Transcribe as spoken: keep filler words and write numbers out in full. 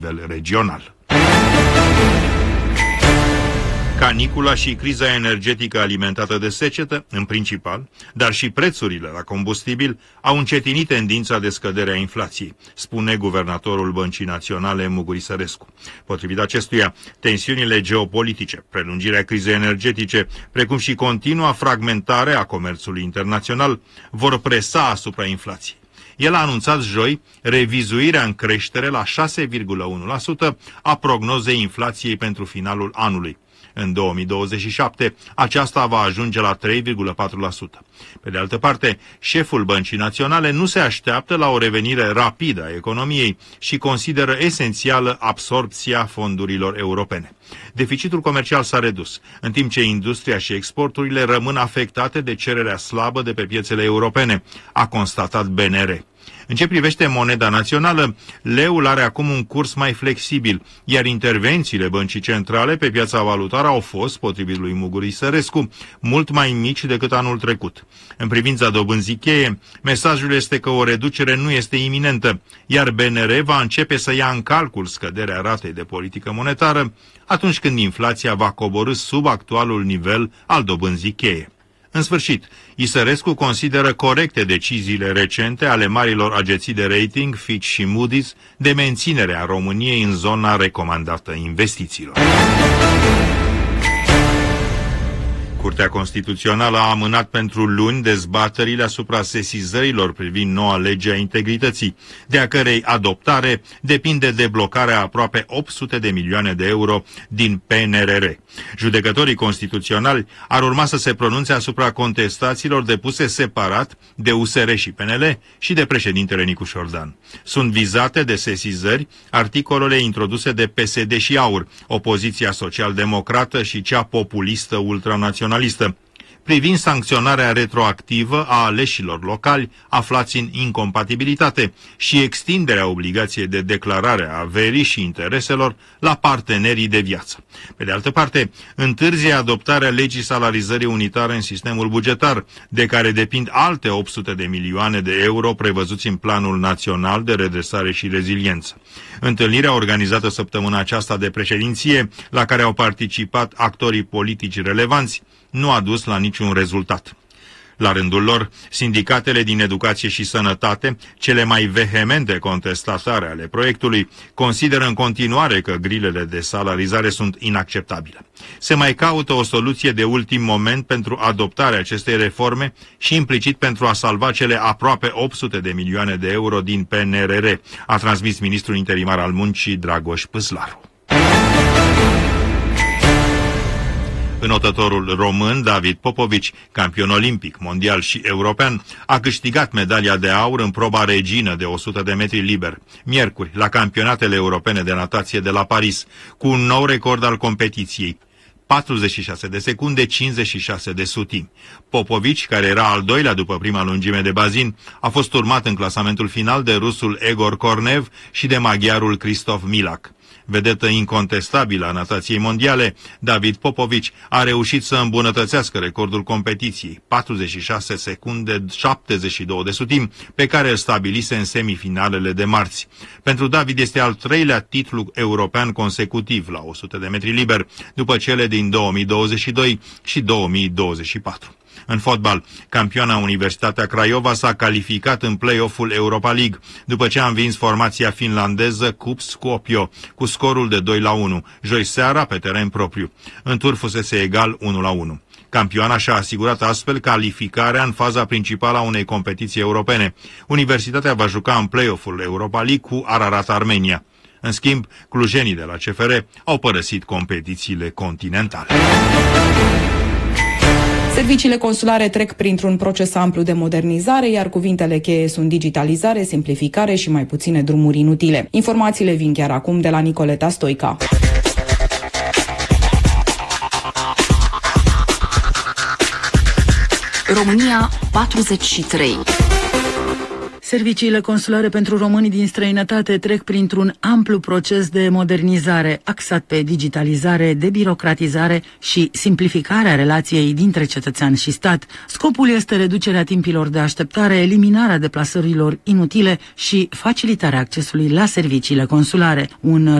nivel regional. Canicula și criza energetică alimentată de secetă, în principal, dar și prețurile la combustibil, au încetinit tendința de scădere a inflației, spune guvernatorul Băncii Naționale Muguri Sărescu. Potrivit acestuia, tensiunile geopolitice, prelungirea crizei energetice, precum și continua fragmentare a comerțului internațional, vor presa asupra inflației. El a anunțat joi revizuirea în creștere la șase virgulă unu la sută a prognozei inflației pentru finalul anului. În două mii douăzeci și șapte, aceasta va ajunge la trei virgulă patru la sută. Pe de altă parte, șeful Băncii Naționale nu se așteaptă la o revenire rapidă a economiei și consideră esențială absorbția fondurilor europene. Deficitul comercial s-a redus, în timp ce industria și exporturile rămân afectate de cererea slabă de pe piețele europene, a constatat B N R. În ce privește moneda națională, leul are acum un curs mai flexibil, iar intervențiile băncii centrale pe piața valutară au fost, potrivit lui Muguri Sărescu, mult mai mici decât anul trecut. În privința dobânzii cheie, mesajul este că o reducere nu este iminentă, iar B N R va începe să ia în calcul scăderea ratei de politică monetară atunci când inflația va coborî sub actualul nivel al dobânzii cheie. În sfârșit, Isărescu consideră corecte deciziile recente ale marilor agenții de rating, Fitch și Moody's, de menținerea României în zona recomandată investițiilor. Curtea Constituțională a amânat pentru luni dezbaterile asupra sesizărilor privind noua lege a integrității, de a cărei adoptare depinde de blocarea aproape opt sute de milioane de euro din P N R R. Judecătorii constituționali ar urma să se pronunțe asupra contestațiilor depuse separat de U S R și P N L și de președintele Nicu Șordan. Sunt vizate de sesizări articolele introduse de P S D și AUR, opoziția social-democrată și cea populistă ultranațională, privind sancționarea retroactivă a aleșilor locali aflați în incompatibilitate și extinderea obligației de declarare a averii și intereselor la partenerii de viață. Pe de altă parte, întârzie adoptarea legii salarizării unitare în sistemul bugetar, de care depind alte opt sute de milioane de euro prevăzuți în Planul Național de Redresare și Reziliență. Întâlnirea organizată săptămâna aceasta de președinție, la care au participat actorii politici relevanți, nu a dus la niciun rezultat. La rândul lor, sindicatele din educație și sănătate, cele mai vehemente contestatare ale proiectului, consideră în continuare că grilele de salarizare sunt inacceptabile. Se mai caută o soluție de ultim moment pentru adoptarea acestei reforme și implicit pentru a salva cele aproape opt sute de milioane de euro din P N R R, a transmis ministrul interimar al muncii Dragoș Păslaru. Înotătorul român David Popovici, campion olimpic, mondial și european, a câștigat medalia de aur în proba regină de o sută de metri liber, miercuri, la campionatele europene de natație de la Paris, cu un nou record al competiției, patruzeci și șase de secunde, cincizeci și șase de sutimi. Popovici, care era al doilea după prima lungime de bazin, a fost urmat în clasamentul final de rusul Egor Kornev și de maghiarul Christoph Milak. Vedetă incontestabilă a natației mondiale, David Popovici a reușit să îmbunătățească recordul competiției, patruzeci și șase secunde, șaptezeci și două de sutimi, pe care îl stabilise în semifinalele de marți. Pentru David este al treilea titlu european consecutiv la o sută de metri liber, după cele din două mii douăzeci și doi și două mii douăzeci și patru. În fotbal, campioana Universitatea Craiova s-a calificat în play-off-ul Europa League, după ce a învins formația finlandeză K U P Skopje cu scorul de doi la unu, joi seara pe teren propriu. În tur fusese egal unu la unu. Campioana și-a asigurat astfel calificarea în faza principală a unei competiții europene. Universitatea va juca în play-off-ul Europa League cu Ararat Armenia. În schimb, clujenii de la C F R au părăsit competițiile continentale. Serviciile consulare trec printr-un proces amplu de modernizare, iar cuvintele cheie sunt digitalizare, simplificare și mai puține drumuri inutile. Informațiile vin chiar acum de la Nicoleta Stoica. România patruzeci și trei. Serviciile consulare pentru românii din străinătate trec printr-un amplu proces de modernizare axat pe digitalizare, debirocratizare și simplificarea relației dintre cetățean și stat. Scopul este reducerea timpilor de așteptare, eliminarea deplasărilor inutile și facilitarea accesului la serviciile consulare. Un